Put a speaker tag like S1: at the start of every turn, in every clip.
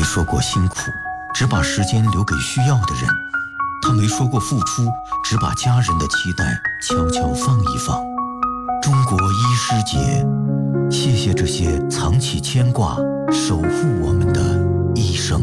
S1: 说过辛苦，只把时间留给需要的人。他没说过付出，只把家人的期待悄悄放一放。中国医师节，谢谢这些藏起牵挂、守护我们的医生。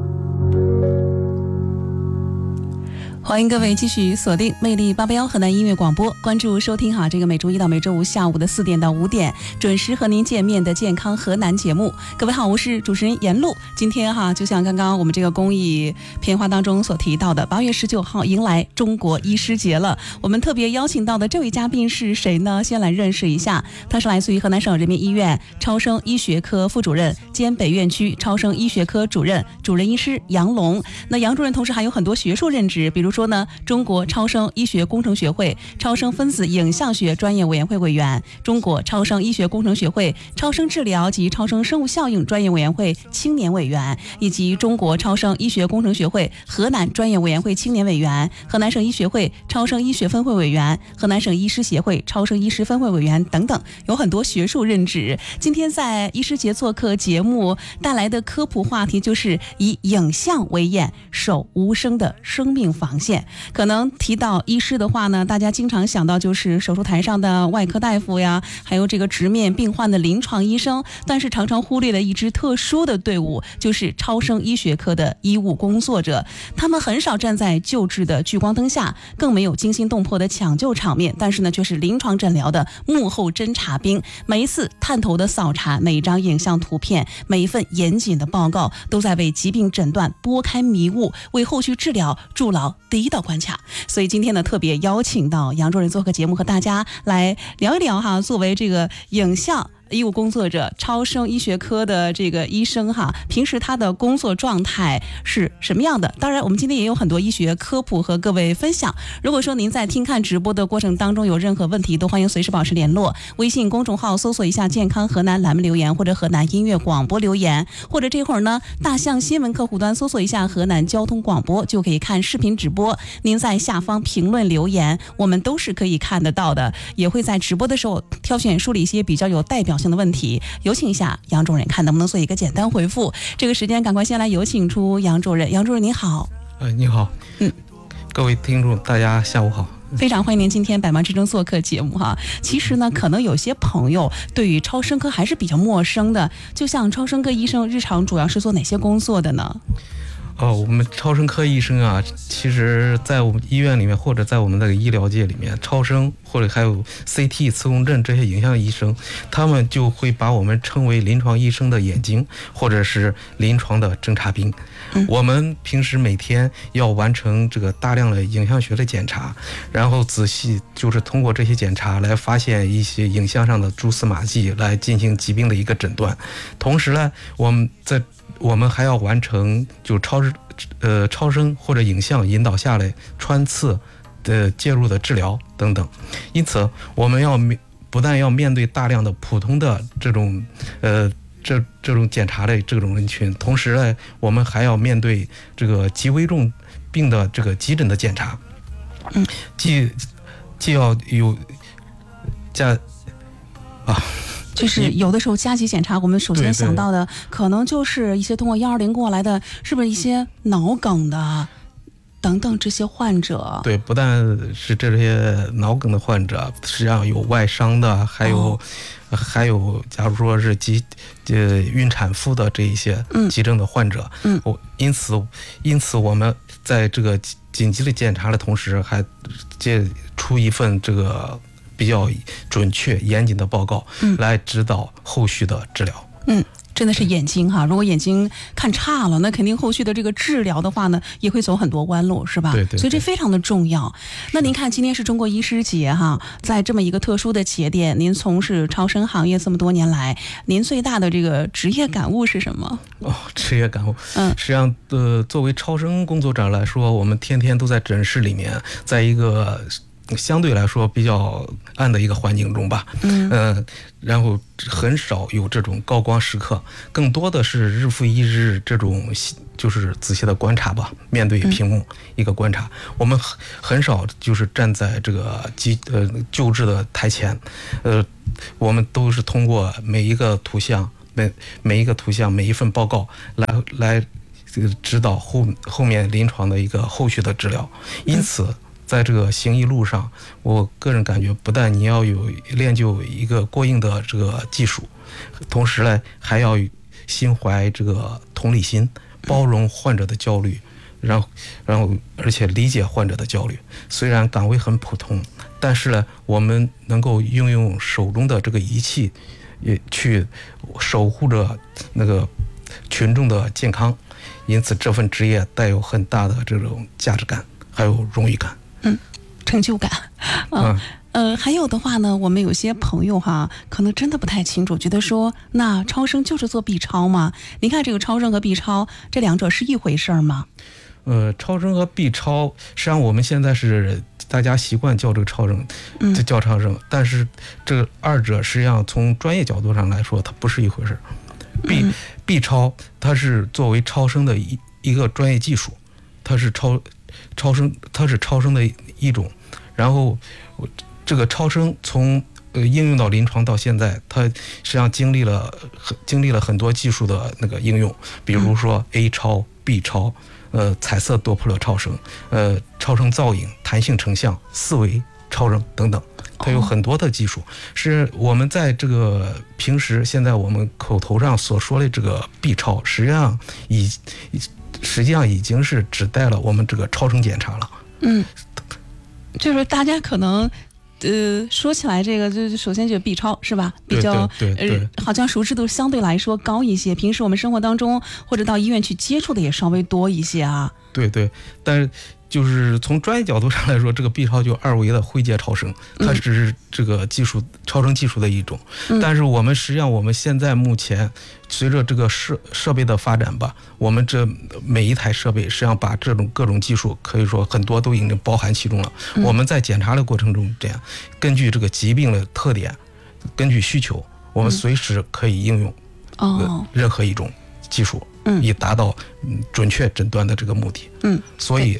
S2: 欢迎各位继续锁定魅力881河南音乐广播，关注收听这个每周一到每周五下午的4点到5点准时和您见面的健康河南节目。各位好，我是主持人严露。今天就像刚刚我们这个公益片花当中所提到的，8月19号迎来中国医师节了。我们特别邀请到的这位嘉宾是谁呢？先来认识一下，他是来自于河南省人民医院超声医学科副主任兼北院区超声医学科主任医师杨龙。那杨主任同时还有很多学术任职，比如说呢，中国超声医学工程学会超声分子影像学专业委员会委员，中国超声医学工程学会超声治疗及超声生物效应专业委员会青年委员，以及中国超声医学工程学会河南专业委员会青年委员，河南省医学会超声医学分会委员，河南省医师协会超声医师分会委员等等，有很多学术任职。今天在医师节做客节目带来的科普话题就是以影像为眼，守无声的生命防线。可能提到医师的话呢，大家经常想到就是手术台上的外科大夫呀，还有这个直面病患的临床医生，但是常常忽略了一支特殊的队伍，就是超声医学科的医务工作者。他们很少站在救治的聚光灯下，更没有惊心动魄的抢救场面，但是呢，却是临床诊疗的幕后侦察兵。每一次探头的扫查，每一张影像图片，每一份严谨的报告，都在为疾病诊断拨开迷雾，为后续治疗筑牢第一道关卡。所以今天呢，特别邀请到杨主任做客节目，和大家来聊一聊作为这个影像医务工作者、超声医学科的这个医生平时他的工作状态是什么样的？当然，我们今天也有很多医学科普和各位分享。如果说您在听看直播的过程当中有任何问题，都欢迎随时保持联络。微信公众号搜索一下"健康河南"栏目留言，或者河南音乐广播留言，或者这会儿呢，大象新闻客户端搜索一下河南交通广播，就可以看视频直播。您在下方评论留言，我们都是可以看得到的，也会在直播的时候挑选梳理一些比较有代表性的问题。有请一下杨主任，看能不能做一个简单回复。这个时间赶快先来有请出杨主任。杨主任你好。
S3: 你好。各位听众大家下午好。
S2: 非常欢迎您今天百忙之中做客节目其实呢，可能有些朋友对于超声科还是比较陌生的，就像超声科医生日常主要是做哪些工作的呢？
S3: 我们超声科医生其实在我们医院里面，或者在我们那个医疗界里面，超声或者还有 CT 磁共振这些影像医生，他们就会把我们称为临床医生的眼睛，或者是临床的侦察兵。我们平时每天要完成这个大量的影像学的检查，然后仔细就是通过这些检查来发现一些影像上的蛛丝马迹，来进行疾病的一个诊断。同时呢，我们还要完成就超声或者影像引导下来穿刺的介入的治疗等等。因此我们不但要面对大量的普通的这种这种检查的这种人群，同时呢，我们还要面对这个极危重病的这个急诊的检查。既要有
S2: 就是有的时候加急检查，我们首先想到的可能就是一些通过120过来的，是不是一些脑梗的等等这些患者？对，
S3: 不但是这些脑梗的患者，实际上有外伤的，还有假如说是孕产妇的这一些急症的患者。因此我们在这个紧急的检查的同时，还出一份这个比较准确严谨的报告，来指导后续的治疗。
S2: 真的是眼睛如果眼睛看差了，那肯定后续的这个治疗的话呢，也会走很多弯路，是吧？
S3: 对。
S2: 所以这非常的重要。那您看，今天是中国医师节在这么一个特殊的节点，您从事超声行业这么多年来，您最大的这个职业感悟是什么？
S3: 职业感悟，实际上作为超声工作者来说，我们天天都在诊室里面，在一个相对来说比较暗的一个环境中吧，然后很少有这种高光时刻，更多的是日复一日这种就是仔细的观察吧，面对屏幕一个观察。我们很少就是站在这个救治的台前，我们都是通过每一个图像、 每一个图像每一份报告来这个指导后面临床的一个后续的治疗。因此在这个行医路上，我个人感觉不但你要练就一个过硬的这个技术，同时呢还要心怀这个同理心，包容患者的焦虑，然后而且理解患者的焦虑。虽然岗位很普通，但是呢我们能够运用手中的这个仪器也去守护着那个群众的健康，因此这份职业带有很大的这种价值感还有荣誉感，
S2: 成就感。还有的话呢，我们有些朋友哈，可能真的不太清楚，觉得说那超声就是做 B 超吗？您看这个超声和 B 超这两者是一回事吗？
S3: 超声和 B 超实际上我们现在是大家习惯叫这个超声，就叫超声，但是这个二者实际上从专业角度上来说它不是一回事。B 超它是作为超声的一个专业技术，它是超声的一种。然后这个超声从应用到临床到现在，它实际上经历了很多技术的那个应用，比如说 A 超、B 超、彩色多普勒超声、超声造影、弹性成像、四维超声等等，它有很多的技术。是我们在这个平时现在我们口头上所说的这个 B 超，实际上已经是指代了我们这个超声检查了。
S2: 就是大家可能说起来这个，就首先就 B 超是吧，比较
S3: 对
S2: 好像熟知度相对来说高一些，平时我们生活当中或者到医院去接触的也稍微多一些啊。对，
S3: 但是就是从专业角度上来说，这个 B 超就二维的灰阶超声，它只是这个超声技术的一种。但是我们实际上我们现在目前随着这个设备的发展吧，我们这每一台设备实际上把这种各种技术可以说很多都已经包含其中了。我们在检查的过程中，这样根据这个疾病的特点，根据需求，我们随时可以应用任何一种技术，以达到准确诊断的这个目的。所以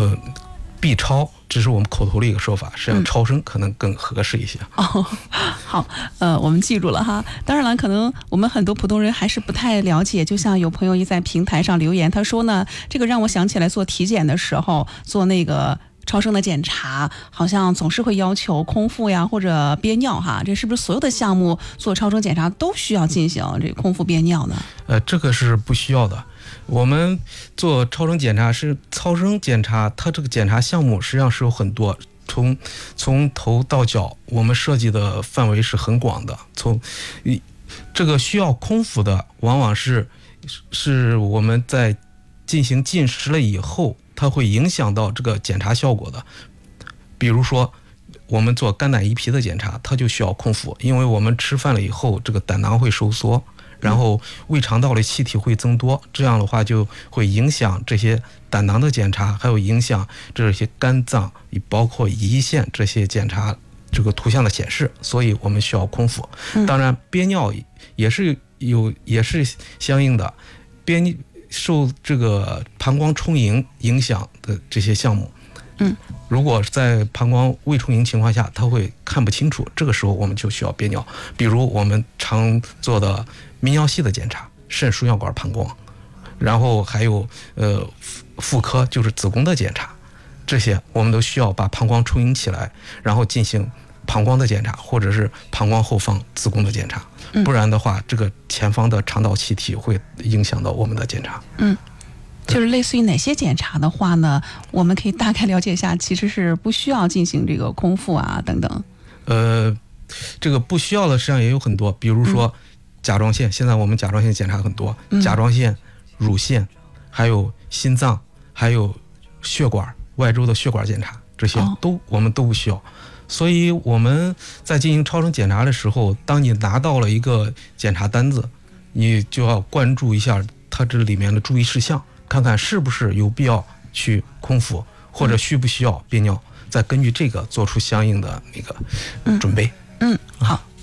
S3: B 超只是我们口头的一个说法，实际上超声可能更合适一些。
S2: 好，我们记住了哈。当然了，可能我们很多普通人还是不太了解。就像有朋友在平台上留言，他说呢，这个让我想起来做体检的时候，做那个超声的检查，好像总是会要求空腹呀或者憋尿哈。这是不是所有的项目做超声检查都需要进行这空腹憋尿呢？
S3: 这个是不需要的。我们做超声检查它这个检查项目实际上是有很多，从头到脚，我们设计的范围是很广的。这个需要空腹的，往往是我们在进行进食了以后，它会影响到这个检查效果的。比如说我们做肝胆胰脾的检查，它就需要空腹，因为我们吃饭了以后，这个胆囊会收缩，然后胃肠道的气体会增多，这样的话就会影响这些胆囊的检查，还有影响这些肝脏包括胰腺这些检查这个图像的显示，所以我们需要空腹。当然憋尿也是相应的，受这个膀胱充盈影响的这些项目，如果在膀胱未充盈情况下，它会看不清楚，这个时候我们就需要憋尿。比如我们常做的泌尿系的检查，肾输尿管膀胱，然后还有妇科就是子宫的检查，这些我们都需要把膀胱充盈起来，然后进行膀胱的检查，或者是膀胱后方子宫的检查，不然的话，这个前方的肠道气体会影响到我们的检查。
S2: 就是类似于哪些检查的话呢，我们可以大概了解一下，其实是不需要进行这个空腹啊等等。
S3: 这个不需要的实际上也有很多，比如说甲状腺，现在我们甲状腺检查很多，甲状腺、乳腺，还有心脏，还有血管外周的血管检查，这些我们都不需要。所以我们在进行超声检查的时候，当你拿到了一个检查单子，你就要关注一下它这里面的注意事项，看看是不是有必要去空腹，或者需不需要憋尿，再根据这个做出相应的那个准备。
S2: 好，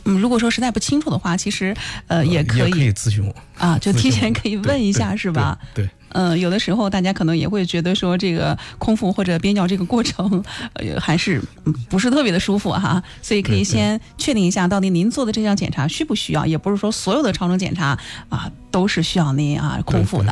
S2: 如果说实在不清楚的话，其实也可以
S3: 咨询我
S2: 啊，就提前可以问一下，是吧？
S3: 对。
S2: 有的时候大家可能也会觉得说这个空腹或者憋尿这个过程，还是不是特别的舒服哈，所以可以先确定一下到底您做的这项检查需不需要，也不是说所有的超声检查啊都是需要您空腹的